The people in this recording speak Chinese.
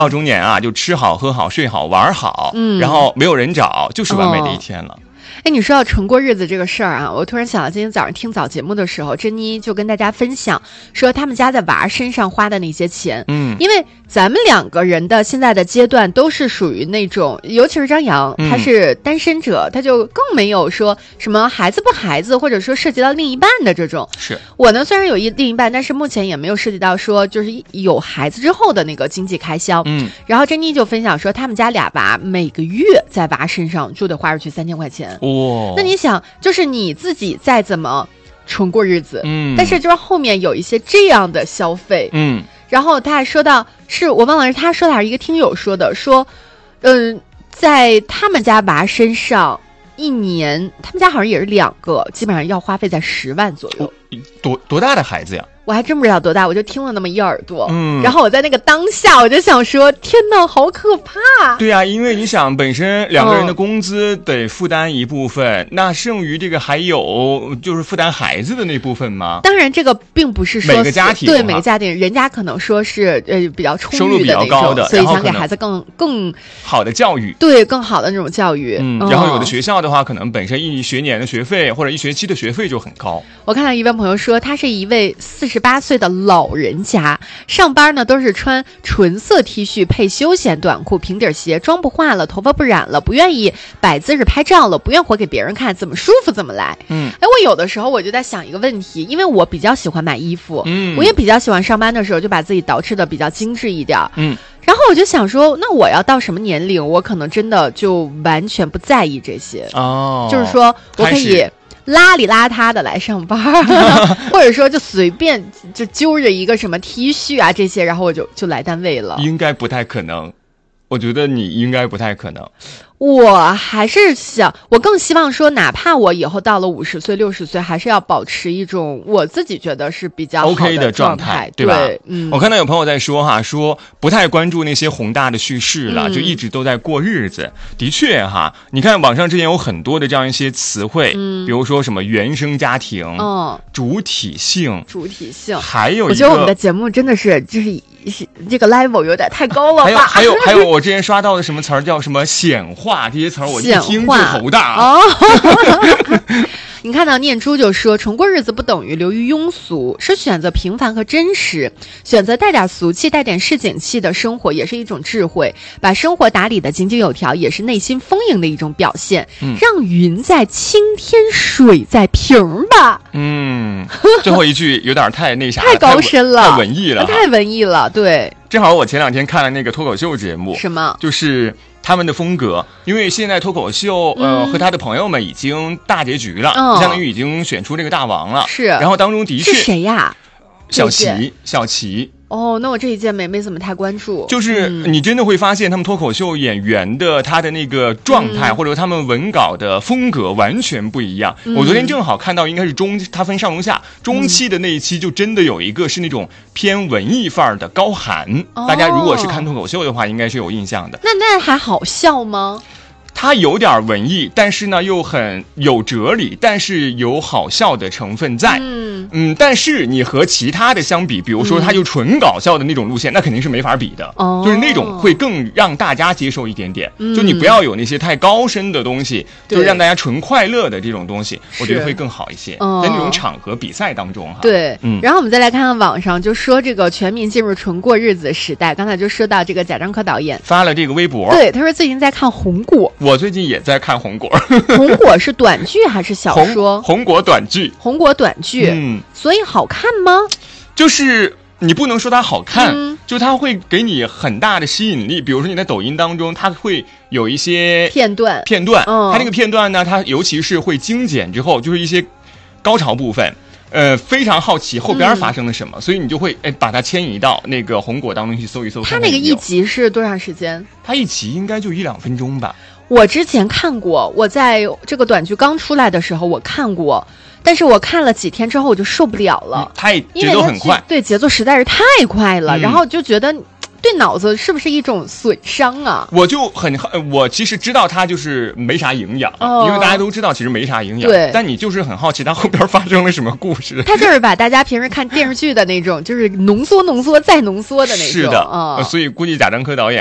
到中年啊，就吃好喝好睡好玩好，然后没有人找，就是完美的一天了。 哎，你说到纯过日子这个事儿啊，我突然想到今天早上听早节目的时候，珍妮就跟大家分享说他们家在娃身上花的那些钱。因为咱们两个人的现在的阶段都是属于那种，尤其是张扬，他是单身者，他就更没有说什么孩子不孩子，或者说涉及到另一半的这种。 是我呢，虽然有另一半，但是目前也没有涉及到说就是有孩子之后的那个经济开销。然后珍妮就分享说，他们家俩娃每个月在娃身上就得花出去3000块钱。那你想，就是你自己再怎么纯过日子，但是就是后面有一些这样的消费，然后他还说到，是我忘了是他说的还是一个听友说的，说，在他们家娃身上一年，他们家好像也是2个，基本上要花费在10万左右。 多大的孩子呀？ 我还真不知道多大，我就听了那么一耳朵。然后我在那个当下，我就想说，天哪，好可怕！ 对啊，因为你想，本身2个人的工资得负担一部分，那剩余这个还有就是负担孩子的那部分吗？ 当然，这个并不是说每个家庭对每个家庭，人家可能说是比较充裕的收入比较高的， 所以想给孩子更好的教育， 对更好的那种教育。 然后有的学校的话，可能本身1学年的学费或者1学期的学费就很高。 我看到一位朋友说，他是一位48岁的老人家，上班呢都是穿纯色 T 恤配休闲短裤、平底鞋，妆不化了，头发不染了，不愿意摆姿势拍照了，不愿活给别人看，怎么舒服怎么来。我有的时候我就在想一个问题，因为我比较喜欢买衣服，我也比较喜欢上班的时候就把自己捯饬的比较精致一点。然后我就想说，那我要到什么年龄，我可能真的就完全不在意这些。就是说我可以邋里邋遢的来上班或者说就随便就揪着一个什么 T 恤啊这些，然后我就来单位了。 应该不太可能，我觉得你应该不太可能。 我还是想，我更希望说，哪怕我以后到了50岁、60岁，还是要保持一种我自己觉得是比较好 OK 的状态， 对吧？我看到有朋友在说哈，说不太关注那些宏大的叙事了，就一直都在过日子。的确哈，你看网上之前有很多的这样一些词汇，比如说什么原生家庭、主体性，还有一个， 我觉得我们的节目真的是就是这个 level 有点太高了吧？ 还有，我之前刷到的什么词儿叫什么显化。这些词儿我一听就头大。你看到念珠就说，纯过日子不等于流于庸俗，是选择平凡和真实，选择带点俗气带点市井气的生活也是一种智慧，把生活打理得井井有条也是内心丰盈的一种表现。让云在青天水在瓶吧。最后一句有点太那啥， 太高深了， 太文艺了， 太文艺了。对， 正好我前2天看了那个脱口秀节目， 什么就是他们的风格，因为现在脱口秀和他的朋友们已经大结局了，相当于已经选出这个大王了。 是， 然后当中的确是谁呀？ 小齐。 那我这一届没怎么太关注。 就是你真的会发现他们脱口秀演员的他的那个状态，或者他们文稿的风格完全不一样。我昨天正好看到，应该是他分上中下，中期的那一期就真的有一个是那种偏文艺范儿的高寒。大家如果是看脱口秀的话，应该是有印象的。 那还好笑吗？ 它有点文艺，但是呢又很有哲理，但是有好笑的成分在。但是你和其他的相比，比如说它就纯搞笑的那种路线，那肯定是没法比的。就是那种会更让大家接受一点点。就你不要有那些太高深的东西，就是让大家纯快乐的这种东西，我觉得会更好一些。在那种场合比赛当中哈。 对，然后我们再来看看网上就说这个全民进入纯过日子时代。刚才就说到这个贾樟柯导演发了这个微博， 对，他说最近在看红果。 我最近也在看红果。 红果是短剧还是小说？ 红果短剧。 红果短剧。所以好看吗？ 就是你不能说它好看，就它会给你很大的吸引力。比如说你在抖音当中，它会有一些片段，它那个片段呢，它尤其是会精简之后，就是一些高潮部分。非常好奇后边发生了什么，所以你就会把它迁移到那个红果当中去搜一搜。 它那个一集是多长时间？ 它一集应该就1-2分钟吧。 我之前看过，我在这个短剧刚出来的时候我看过，但是我看了几天之后我就受不了了。 它节奏很快， 对，节奏实在是太快了，然后就觉得对脑子是不是一种损伤啊？ 我其实知道它就是没啥营养，因为大家都知道其实没啥营养。 对， 但你就是很好奇它后边发生了什么故事。 它就是把大家平时看电视剧的那种，就是浓缩再浓缩的那种。 是的，所以估计贾樟柯导演